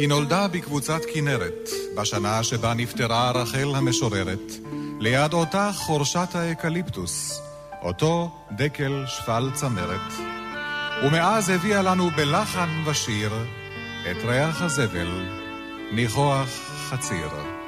היא נולדה בקבוצת כנרת, בשנה שבה נפטרה רחל המשוררת, ליד אותה חורשת האקליפטוס, אותו דקל שפל צמרת. ומאז הביאה לנו בלחן ושיר את ריח הזבל, ניחוח חציר.